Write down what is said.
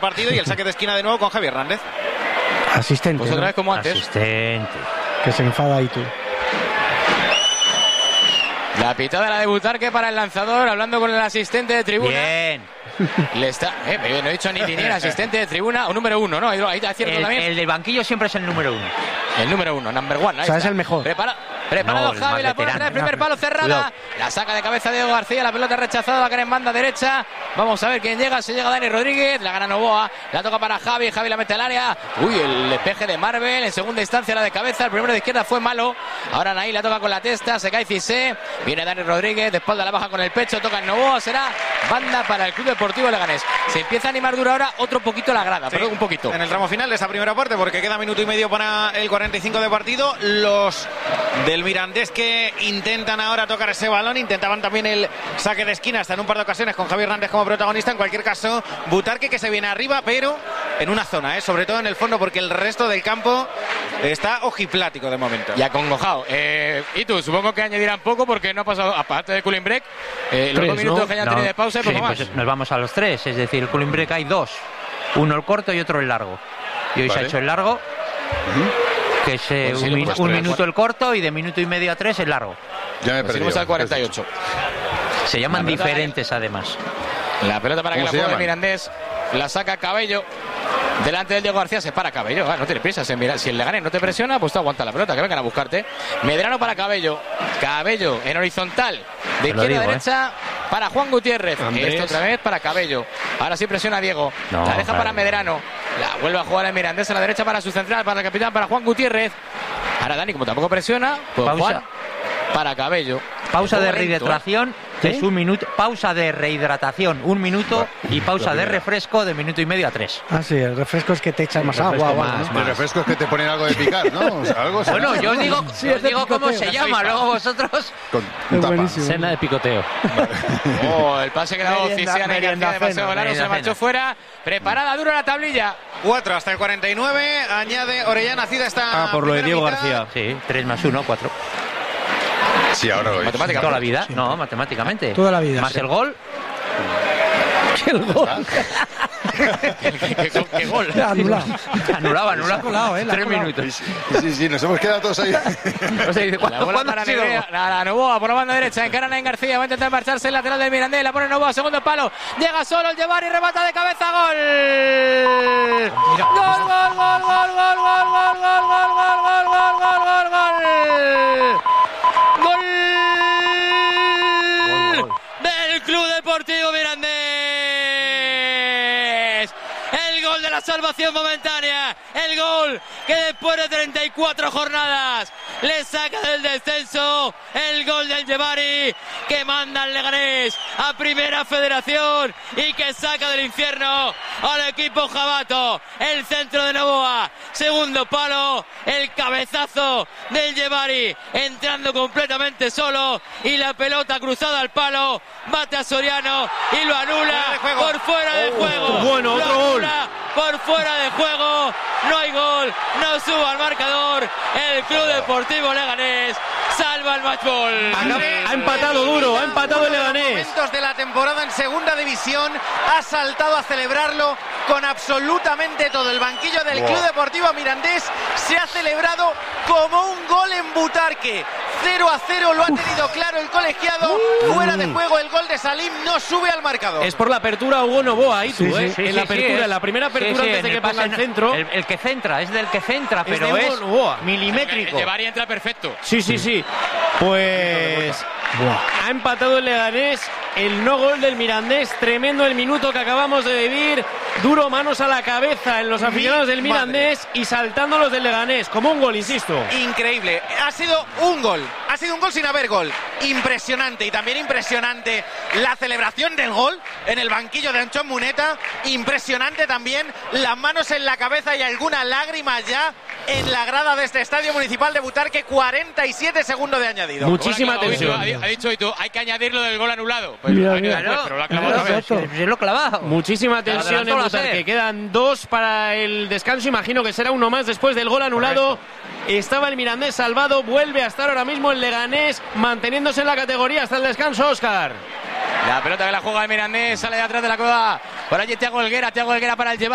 partido y el saque de esquina de nuevo con Javi Hernández. Asistente. Pues otra vez como antes. Asistente. Que se enfada ahí tú. La pitada la de Butarque para el lanzador, hablando con el asistente de tribuna. Bien. Le está, no he dicho ni linier, asistente de tribuna, o número 1, ¿no? Ahí está cierto también. El del banquillo siempre es el número 1. El número 1, number 1. O sea, es el mejor. Preparado No, Javi, la pone en el primer palo cerrada. Cuidado. La saca de cabeza Diego García, la pelota rechazada, va a caer en banda derecha. Vamos a ver quién llega, se llega Dani Rodríguez, la gana Novoa, la toca para Javi, Javi la mete al área. Uy, el despeje de Marvel, en segunda instancia la de cabeza, el primero de izquierda fue malo. Ahora Naí la toca con la testa, se cae Cissé, viene Dani Rodríguez, de espalda la baja con el pecho, toca en Novoa, será banda para el Club Deportivo Leganés. Se empieza a animar duro ahora otro poquito la grada, sí, pero un poquito. En el tramo final de esa primera parte, porque queda minuto y medio para el 45 de partido. Los del Mirandés que intentan ahora tocar ese balón, intentaban también el saque de esquina hasta en un par de ocasiones con Javi Hernández como protagonista. En cualquier caso, Butarque que se viene arriba, pero en una zona, sobre todo en el fondo, porque el resto del campo está ojiplático de momento. Y acongojado. Y tú, supongo que añadirán poco porque no ha pasado, aparte de cooling break, los 2 minutos, ¿no?, que hayan tenido de pausa y poco más. Pues nos vamos a los 3, es decir, el cooling break hay 2, uno el corto y otro el largo. Y hoy se ha hecho el largo, que es pues un minuto el corto y de minuto y medio a 3 el largo. Ya me he perdido. Al 48. Se llaman diferentes además. La pelota para que la juegue Mirandés, la saca Cabello. Delante del Diego García se para Cabello, no tiene prisa, si el Leganés no te presiona, pues tú aguanta la pelota, que vengan a buscarte. Medrano para Cabello, Cabello en horizontal, de izquierda a derecha para Juan Gutiérrez, esto otra vez para Cabello, ahora sí presiona a Diego, la deja para Medrano, la vuelve a jugar el Mirandés a la derecha para su central, para el capitán, para Juan Gutiérrez. Ahora Dani, como tampoco presiona, pues pausa. Juan para Cabello. Pausa de rehidratación, es un minuto. Pausa de rehidratación, 1 minuto, y pausa de refresco de minuto y medio a 3. Ah, sí, el refresco es que te echas más agua. Más. El refresco es que te ponen algo de picar, ¿no? O sea, algo bueno, yo os digo, cómo se llama, luego vosotros. Con tapa. Cena de picoteo. El pase que ha dado Cisiana y García de Paseo Volano se marchó fuera. Preparada, dura la tablilla. 4 hasta el 49, añade Orellana Cida esta. Por lo de Diego García. Sí, 3 más 1, 4. Sí, ahora lo ¿Matemáticamente? ¿Toda la vida? No, matemáticamente. Toda la vida. ¿Más el gol? ¿Qué gol? ¿Qué gol? Anulado, 3 minutos. Sí, nos hemos quedado todos ahí. O sea, dice, la bola para la Novoa por la banda derecha, encara Nain García, va a intentar marcharse el lateral del Mirandés, la pone Novoa, segundo palo, llega solo el Llevar y remata de cabeza, gol. Gol del Club Deportivo Mirandés. El gol de la salvación momentánea, el gol que después de 34 jornadas le saca del descenso, el gol del Llevari que manda al Leganés a Primera Federación y que saca del infierno al equipo jabato. El centro de Novoa, segundo palo, el cabezazo del Llevari entrando completamente solo y la pelota cruzada al palo, bate a Soriano y lo anula por fuera de juego. Bueno, otro gol. Por fuera de juego, no hay gol, no suba al marcador, el Club Deportivo Leganés salva el matchball. Ha empatado duro, ha empatado el Leganés. Momentos de la temporada en segunda división, ha saltado a celebrarlo con absolutamente todo. El banquillo del Club Deportivo Mirandés se ha celebrado como un gol en Butarque. 0-0 lo ha tenido claro el colegiado. Fuera de juego el gol de Salim, no sube al marcador. Es por la apertura Hugo Novoa, ahí tú, sí, en la apertura, en la primera apertura antes de que ponga el centro. El que centra, es del que centra, pero de es milimétrico. El Llevari entra perfecto. Sí. Pues ha empatado el Leganés, el no gol del Mirandés, tremendo el minuto que acabamos de vivir, duro, manos a la cabeza en los aficionados del Mirandés y saltando los del Leganés, como un gol, insisto. Increíble, ha sido un gol sin haber gol, impresionante, y también impresionante la celebración del gol en el banquillo de Anchón Muneta, impresionante también las manos en la cabeza y alguna lágrima ya en la grada de este estadio municipal de Butarque. 47 segundos de añadido. Muchísima tensión. Ha dicho y tú, hay que añadirlo del gol anulado. Pues Mira, pero lo ha clavado otra vez. Se lo ha clavado. Muchísima tensión en Butarque. Quedan 2 para el descanso. Imagino que será uno más después del gol anulado. Estaba el Mirandés salvado. Vuelve a estar ahora mismo el Leganés manteniéndose en la categoría hasta el descanso, Óscar. La pelota que la juega el Mirandés sale de atrás de la cueva. Por allí Thiago Helguera para el Llevar.